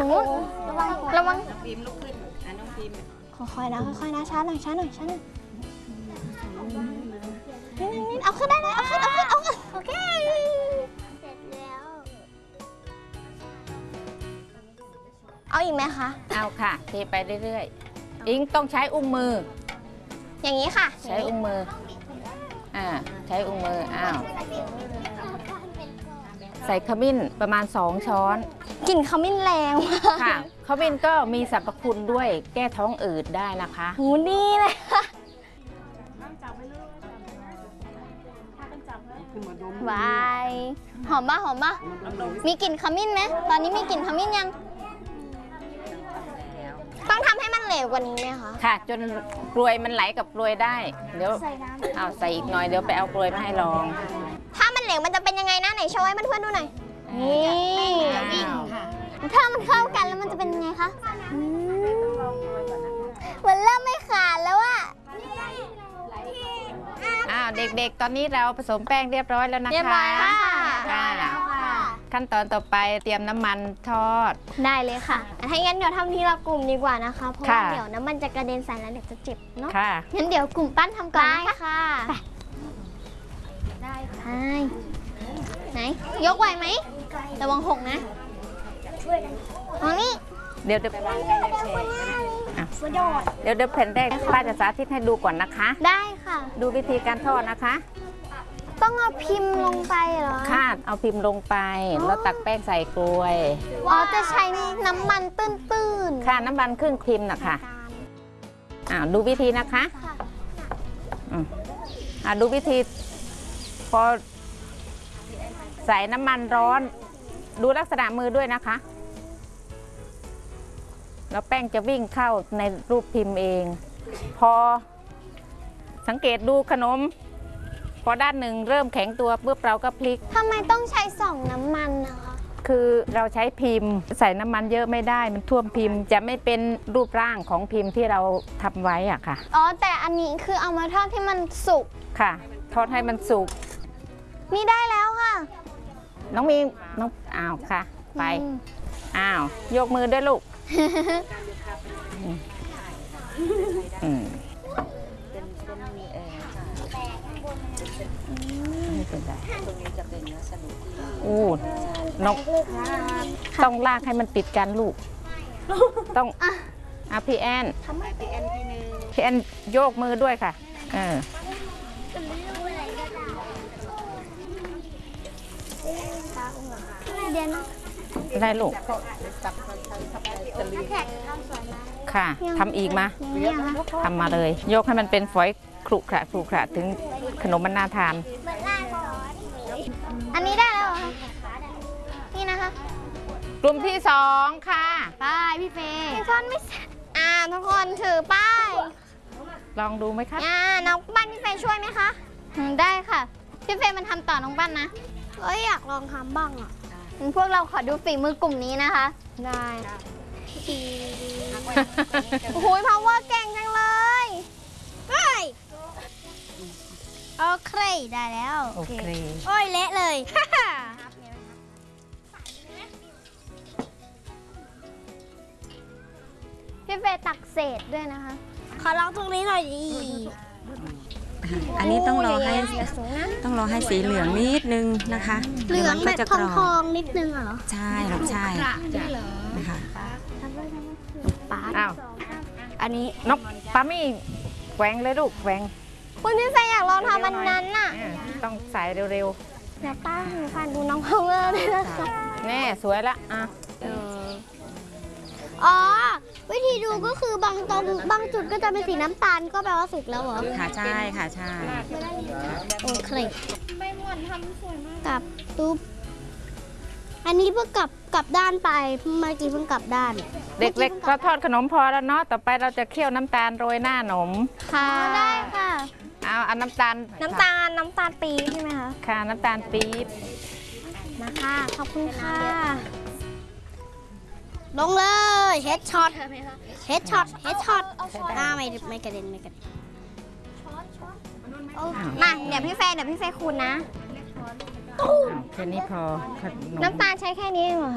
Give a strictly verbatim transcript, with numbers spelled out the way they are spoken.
นู้นระวังพิมลุกขึ้นอ่ะน้องพิมค่อยๆนะค่อยๆนะช้าหน่อยช้าหน่อยช้าหน่อยนิดๆเอาขึ้นได้เลยเอาขึ้นเอาขึ้นเอาขึ้นโอเคเสร็จแล้วเอาอีกไหมคะเอาค่ะเทไปเรื่อยๆอิงต้องใช้อุ้งมืออย่างนี้ค่ะใช้อุ้งมืออ่าใช้อุ้งมืออ้าวใส่ขมิ้นประมาณสองช้อนกลิ่นขมิ้นแรงค่ะขมิ้นก็มีสรรพคุณด้วยแก้ท้องอืดได้นะคะหูดีเลยค่ะวายหอมป่ะหอมป่ะมีกลิ่นขมิ้นไหมตอนนี้มีกลิ่นขมิ้นยังต้องทำให้มันเหลวกว่านี้ไหมคะค่ะจนกลวยมันไหลกับกลวยได้เดี๋ยวเอาใส่อีกหน่อยเดี๋ยวไปเอากลวยมาให้ลองถ้ามันเหลวมันจะเป็นยังไงนะไหนโชว์ให้เพื่อนๆดูหน่อยนี่ถ้ามันเข้ากันแล้วมันจะเป็นยังไงคะมันเริ่มไม่ขาดแล้วอะอ้าวเด็กๆตอนนี้เราผสมแป้งเรียบร้อยแล้วนะคะเรียบร้อยค่ะขั้นตอนต่อไปเตรียมน้ำมันทอดได้เลยค่ะถ้างั้นเดี๋ยวทำทีละกลุ่มดีกว่านะคะเพราะว่าเดี๋ยวน้ำมันจะกระเด็นใส่แล้วเดี๋ยวจะเจ็บเนาะงั้นเดี๋ยวกลุ่มปั้นทำก่อนนะคะได้ค่ะไหนยกไหวไหมระวังหกนะตรงนี้เดี๋ยวเดี๋ยวเดี๋ยวเดี๋ยวแผ่นแรกป้าจะสาธิตให้ดูก่อนนะคะได้ค่ะดูวิธีการทอดนะคะต้องเอาพิมพ์ลงไปเหรอค่ะเอาพิมพ์ลงไปแล้วตักแป้งใส่กลวยอ๋อจะใช้น้ำมันตื้นๆค่ะน้ำมันครึ่งครีมนะคะอ่าดูวิธีนะคะอ่าดูวิธีพอใส่น้ำมันร้อนดูลักษณะมือด้วยนะคะแล้วแป้งจะวิ่งเข้าในรูปพิมพ์เองพอสังเกตดูขนมพอด้านหนึ่งเริ่มแข็งตัวปุ๊บเราก็พลิกทำไมต้องใช้สองน้ำมันนะคะคือเราใช้พิมพ์ใส่น้ำมันเยอะไม่ได้มันท่วมพิมพ์จะไม่เป็นรูปร่างของพิมพ์ที่เราทำไว้อะค่ะอ๋อแต่อันนี้คือเอามาทอดให้มันสุกค่ะทอดให้มันสุกนี่ได้แล้วค่ะน้องมีน้องอ้าวค่ะไปอ้าวยกมือด้วยลูกอืมไม่เป็นไรตรงนี้จะเป็นเนื้อสนุกอู้น้องต้องลากให้มันติดกันลูกต้องอ่ะพี่แอนพี่แอนโยกมือด้วยค่ะเออเดี๋ยวนะได้ลูกค่ะทำอีกมาทำมาเลยยกให้มันเป็นฝอยครุขระครุขระถึงขนมมันน่าทานอันนี้ได้แล้วเหรอนี่นะคะกลุ่มที่สองค่ะป้ายพี่เฟย์พี่ฟอนไม่เสร็จอ่าทุกคนถือป้ายลองดูไหมคะอ่าน้องปั้นพี่เฟย์ช่วยไหมคะได้ค่ะพี่เฟย์มันทำต่อน้องปั้นนะเอ้ยอยากลองทำบ้างอ่ะพวกเราขอดูฝีมือกลุ่มนี้นะคะได้โอ้โหพาวเวอร์เก่งจังเลยเฮ้ยโอเคได้แล้วโอเคโอ้ยเละเลยพี่เฟย์ตักเศษด้วยนะคะขอลองตรงนี้หน่อยดีอันนี้ต้องรอให้ต้องรอให้สีเหลืองนิดนึงนะคะเหลืองแบบทองๆนิดนึงเหรอใช่หรอใช่นะคะอ้าวอันนี้นกปามี่แหวงเลยลูกแหวงคุณพี่เฟย์อยากลองทำมันนั้นน่ะต้องใส่เร็วๆเดี๋ยวป้าหนูฟันดูน้องพาวเวอร์ด้วยนะคะแน่สวยละอ่ะอ๋อวิธีดูก็คือบางตรงบางจุดก็จะเป็นสีน้ำตาลก็แปลว่าสุกแล้วเหรอค่ะใช่ค่ะใช่โอเคใบหม่อนทำสวยมากกลับตุ๊บอันนี้เพิ่งกลับกลับด้านไปเมื่อกี้เพิ่งกลับด้านเด็กๆเราทอดขนมพอแล้วเนาะต่อไปเราจะเคี่ยวน้ำตาลโรยหน้าขนมค่ะได้ค่ะเอาเอาน้ำตาลน้ำตาลน้ำตาลปี๊บใช่ไหมคะค่ะน้ำตาลปี๊บมาค่ะขอบคุณค่ะลงเลยเฮดช็อตเฮดช็อตเฮดช็อตอ่าไม่ไม่กระเด็นไม่กระเด็นมาเดี๋ยวพี่เฟย์เดี๋ยวพี่เฟย์คูณนะแค่นี้พอน้ำตาลใช้แค่นี้เหรอ